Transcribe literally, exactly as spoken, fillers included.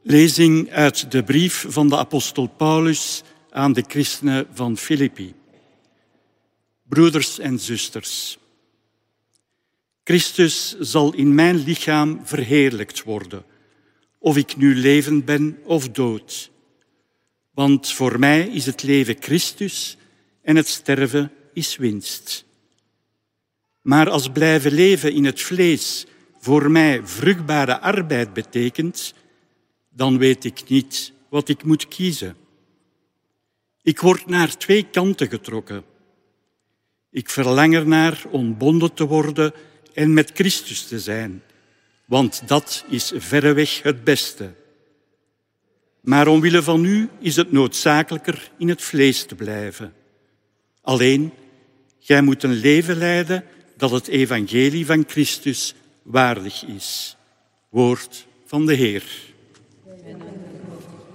Lezing uit de brief van de apostel Paulus aan de christenen van Filippi. Broeders en zusters, Christus zal in mijn lichaam verheerlijkt worden, of ik nu levend ben of dood. Want voor mij is het leven Christus en het sterven is winst. Maar als blijven leven in het vlees voor mij vruchtbare arbeid betekent, dan weet ik niet wat ik moet kiezen. Ik word naar twee kanten getrokken. Ik verlang ernaar ontbonden te worden en met Christus te zijn, want dat is verreweg het beste. Maar omwille van u is het noodzakelijker in het vlees te blijven. Alleen, gij moet een leven leiden dat het evangelie van Christus waardig is. Woord van de Heer.